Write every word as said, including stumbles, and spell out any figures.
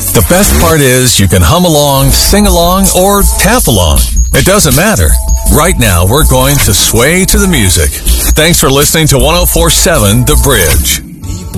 The best part is you can hum along, sing along, or tap along. It doesn't matter. Right now, we're going to sway to the music. Thanks for listening to one oh four point seven The Bridge.